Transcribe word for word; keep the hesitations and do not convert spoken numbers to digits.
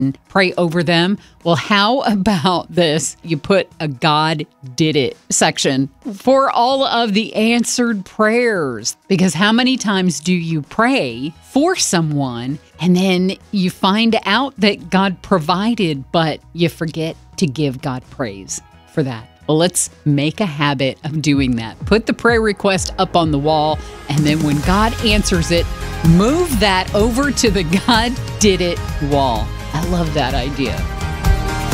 and pray over them. Well, how about this? You put a God did it section for all of the answered prayers. Because how many times do you pray for someone and then you find out that God provided, but you forget to give God praise for that? Well, let's make a habit of doing that. Put the prayer request up on the wall, and then when God answers it, move that over to the God did it wall. I love that idea.